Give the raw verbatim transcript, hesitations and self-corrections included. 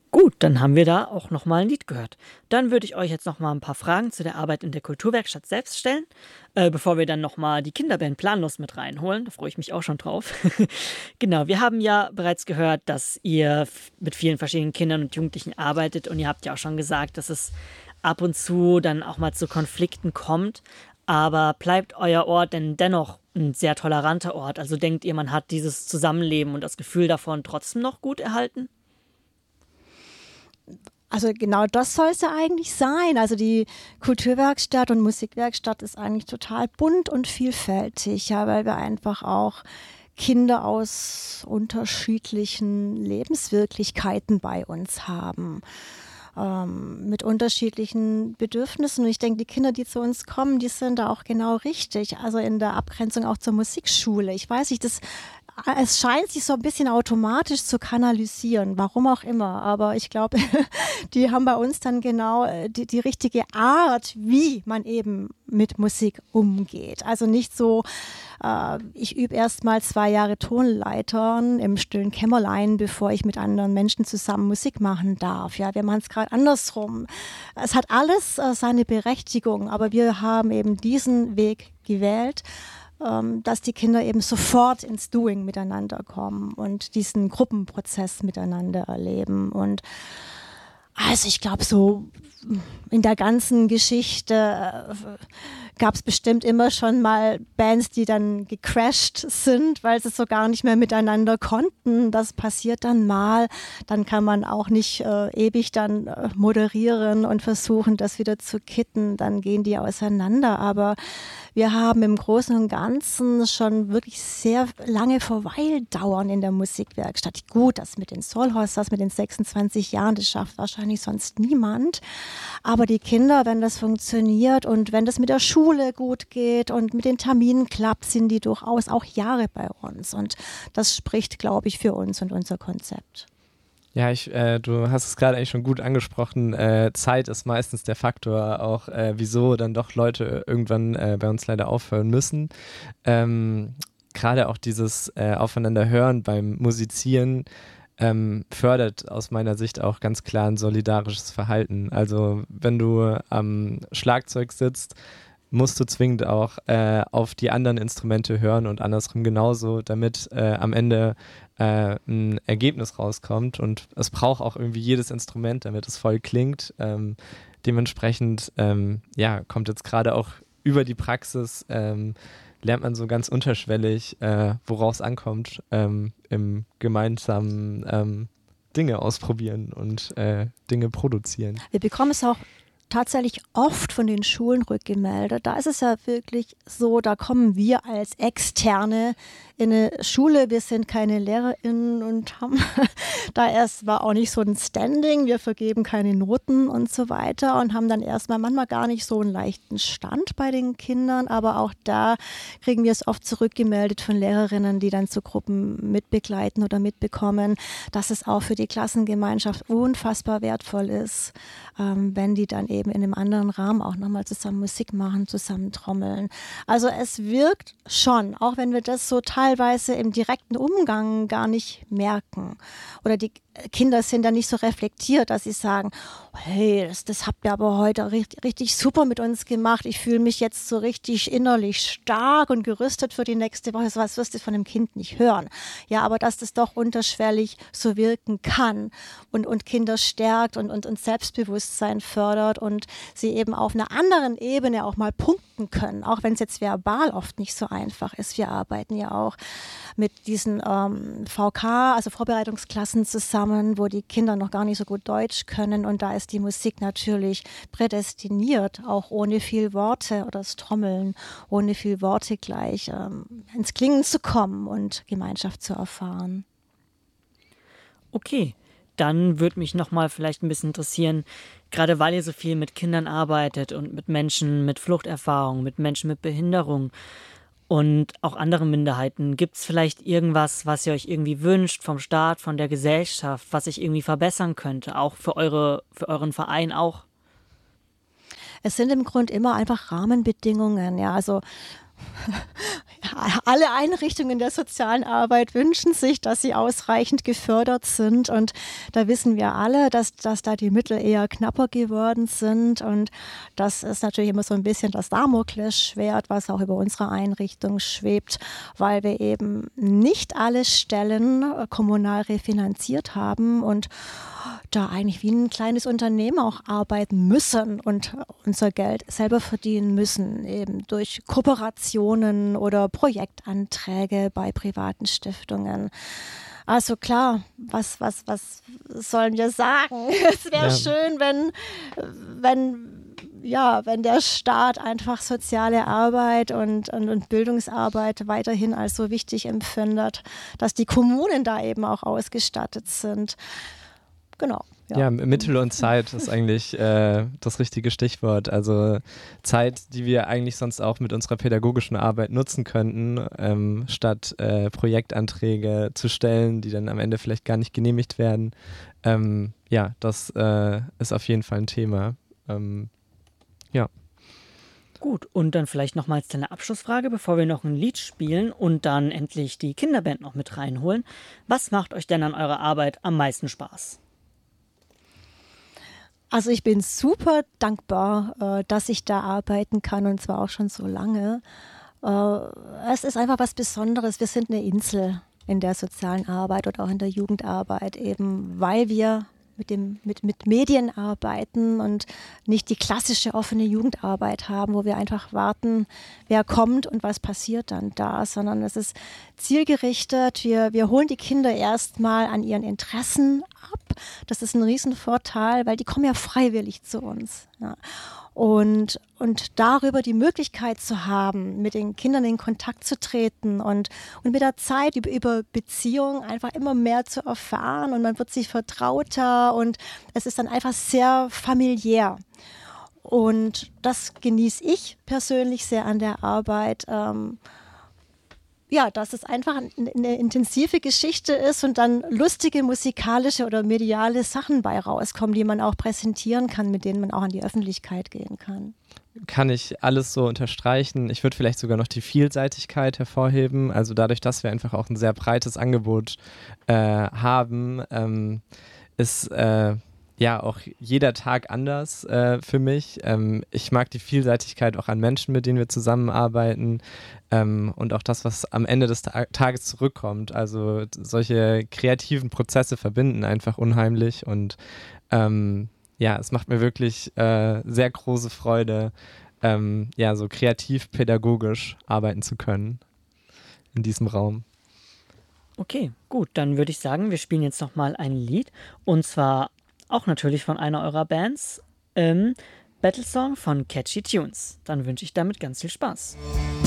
Gut, dann haben wir da auch nochmal ein Lied gehört. Dann würde ich euch jetzt nochmal ein paar Fragen zu der Arbeit in der Kulturwerkstatt selbst stellen, äh, bevor wir dann nochmal die Kinderband planlos mit reinholen. Da freue ich mich auch schon drauf. Genau, wir haben ja bereits gehört, dass ihr f- mit vielen verschiedenen Kindern und Jugendlichen arbeitet und ihr habt ja auch schon gesagt, dass es ab und zu dann auch mal zu Konflikten kommt. Aber bleibt euer Ort denn dennoch ein sehr toleranter Ort? Also denkt ihr, man hat dieses Zusammenleben und das Gefühl davon trotzdem noch gut erhalten? Also genau das soll es ja eigentlich sein. Also die Kulturwerkstatt und Musikwerkstatt ist eigentlich total bunt und vielfältig, ja, weil wir einfach auch Kinder aus unterschiedlichen Lebenswirklichkeiten bei uns haben, ähm, mit unterschiedlichen Bedürfnissen. Und ich denke, die Kinder, die zu uns kommen, die sind da auch genau richtig. Also in der Abgrenzung auch zur Musikschule. Ich weiß nicht, das es scheint sich so ein bisschen automatisch zu kanalisieren, warum auch immer. Aber ich glaube, die haben bei uns dann genau äh, die, die richtige Art, wie man eben mit Musik umgeht. Also nicht so, äh, ich übe erst mal zwei Jahre Tonleitern im stillen Kämmerlein, bevor ich mit anderen Menschen zusammen Musik machen darf. Ja, wir machen es gerade andersrum. Es hat alles äh, seine Berechtigung, aber wir haben eben diesen Weg gewählt, ähm, dass die Kinder eben sofort ins Doing miteinander kommen und diesen Gruppenprozess miteinander erleben. Und also ich glaube, so in der ganzen Geschichte äh, gab es bestimmt immer schon mal Bands, die dann gecrashed sind, weil sie so gar nicht mehr miteinander konnten. Das passiert dann mal. Dann kann man auch nicht äh, ewig dann äh, moderieren und versuchen, das wieder zu kitten. Dann gehen die auseinander. Aber wir haben im Großen und Ganzen schon wirklich sehr lange Verweildauern in der Musikwerkstatt. Gut, das mit den Soulhorses, das mit den sechsundzwanzig Jahren, das schafft wahrscheinlich sonst niemand. Aber die Kinder, wenn das funktioniert und wenn das mit der Schule gut geht und mit den Terminen klappt, sind die durchaus auch Jahre bei uns. Und das spricht, glaube ich, für uns und unser Konzept. Ja, ich, äh, du hast es gerade eigentlich schon gut angesprochen. Äh, Zeit ist meistens der Faktor, auch äh, wieso dann doch Leute irgendwann äh, bei uns leider aufhören müssen. Ähm, gerade auch dieses äh, Aufeinander hören beim Musizieren ähm, fördert aus meiner Sicht auch ganz klar ein solidarisches Verhalten. Also wenn du am Schlagzeug sitzt, musst du zwingend auch äh, auf die anderen Instrumente hören und andersrum genauso, damit äh, am Ende äh, ein Ergebnis rauskommt. Und es braucht auch irgendwie jedes Instrument, damit es voll klingt. Ähm, dementsprechend ähm, ja, kommt jetzt gerade auch über die Praxis, ähm, lernt man so ganz unterschwellig, äh, worauf es ankommt, ähm, im gemeinsamen ähm, Dinge ausprobieren und äh, Dinge produzieren. Wir bekommen es auch tatsächlich oft von den Schulen rückgemeldet. Da ist es ja wirklich so, da kommen wir als Externe in eine Schule, wir sind keine LehrerInnen und haben da erst war auch nicht so ein Standing, wir vergeben keine Noten und so weiter und haben dann erstmal manchmal gar nicht so einen leichten Stand bei den Kindern, aber auch da kriegen wir es oft zurückgemeldet von Lehrerinnen, die dann zu Gruppen mitbegleiten oder mitbekommen, dass es auch für die Klassengemeinschaft unfassbar wertvoll ist, ähm, wenn die dann eben in einem anderen Rahmen auch nochmal zusammen Musik machen, zusammen trommeln. Also es wirkt schon, auch wenn wir das so teilweise im direkten Umgang gar nicht merken. Oder die Kinder sind dann nicht so reflektiert, dass sie sagen, hey, das, das habt ihr aber heute richtig, richtig super mit uns gemacht. Ich fühle mich jetzt so richtig innerlich stark und gerüstet für die nächste Woche. So was wirst du von dem Kind nicht hören. Ja, aber dass das doch unterschwellig so wirken kann und, und Kinder stärkt und, und, und Selbstbewusstsein fördert und sie eben auf einer anderen Ebene auch mal punkten können, auch wenn es jetzt verbal oft nicht so einfach ist. Wir arbeiten ja auch mit diesen ähm, V K, also Vorbereitungsklassen zusammen, wo die Kinder noch gar nicht so gut Deutsch können und da ist die Musik natürlich prädestiniert, auch ohne viel Worte oder das Trommeln, ohne viel Worte gleich ähm, ins Klingen zu kommen und Gemeinschaft zu erfahren. Okay, dann würde mich nochmal vielleicht ein bisschen interessieren, gerade weil ihr so viel mit Kindern arbeitet und mit Menschen mit Fluchterfahrung, mit Menschen mit Behinderung und auch anderen Minderheiten, gibt es vielleicht irgendwas, was ihr euch irgendwie wünscht vom Staat, von der Gesellschaft, was sich irgendwie verbessern könnte, auch für eure, für euren Verein auch? Es sind im Grunde immer einfach Rahmenbedingungen, ja, also Alle Einrichtungen der sozialen Arbeit wünschen sich, dass sie ausreichend gefördert sind. Und da wissen wir alle, dass, dass da die Mittel eher knapper geworden sind. Und das ist natürlich immer so ein bisschen das Damoklesschwert, was auch über unsere Einrichtung schwebt, weil wir eben nicht alle Stellen kommunal refinanziert haben und da eigentlich wie ein kleines Unternehmen auch arbeiten müssen und unser Geld selber verdienen müssen, eben durch Kooperationen oder Projektanträge bei privaten Stiftungen. Also klar, was, was, was sollen wir sagen? Es wäre ja schön, wenn, wenn, ja, wenn der Staat einfach soziale Arbeit und, und, und Bildungsarbeit weiterhin als so wichtig empfindet, dass die Kommunen da eben auch ausgestattet sind. Genau. Ja, ja, Mittel und Zeit ist eigentlich äh, das richtige Stichwort. Also Zeit, die wir eigentlich sonst auch mit unserer pädagogischen Arbeit nutzen könnten, ähm, statt äh, Projektanträge zu stellen, die dann am Ende vielleicht gar nicht genehmigt werden. Ähm, ja, das äh, ist auf jeden Fall ein Thema. Ähm, ja. Gut, und dann vielleicht nochmals deine Abschlussfrage, bevor wir noch ein Lied spielen und dann endlich die Kinderband noch mit reinholen. Was macht euch denn an eurer Arbeit am meisten Spaß? Also ich bin super dankbar, äh, dass ich da arbeiten kann und zwar auch schon so lange. Äh, es ist einfach was Besonderes. Wir sind eine Insel in der sozialen Arbeit oder auch in der Jugendarbeit, eben weil wir mit, dem, mit, mit Medien arbeiten und nicht die klassische offene Jugendarbeit haben, wo wir einfach warten, wer kommt und was passiert dann da, sondern es ist zielgerichtet. Wir, wir holen die Kinder erstmal an ihren Interessen ab. Das ist ein Riesenvorteil, weil die kommen ja freiwillig zu uns. Ja. Und, und darüber die Möglichkeit zu haben, mit den Kindern in Kontakt zu treten und, und mit der Zeit über, über Beziehungen einfach immer mehr zu erfahren und man wird sich vertrauter und es ist dann einfach sehr familiär. Und das genieße ich persönlich sehr an der Arbeit. Ähm, Ja, dass es einfach eine intensive Geschichte ist und dann lustige musikalische oder mediale Sachen bei rauskommen, die man auch präsentieren kann, mit denen man auch an die Öffentlichkeit gehen kann. Kann ich alles so unterstreichen. Ich würde vielleicht sogar noch die Vielseitigkeit hervorheben. Also dadurch, dass wir einfach auch ein sehr breites Angebot äh, haben, ähm, ist äh, ja auch jeder Tag anders äh, für mich. Ähm, ich mag die Vielseitigkeit auch an Menschen, mit denen wir zusammenarbeiten. Ähm, und auch das, was am Ende des Ta- Tages zurückkommt. Also solche kreativen Prozesse verbinden einfach unheimlich und ähm, ja, es macht mir wirklich äh, sehr große Freude, ähm, ja, so kreativ-pädagogisch arbeiten zu können in diesem Raum. Okay, gut, dann würde ich sagen, wir spielen jetzt nochmal ein Lied und zwar auch natürlich von einer eurer Bands, ähm, Battlesong von Catchy Tunes. Dann wünsche ich damit ganz viel Spaß.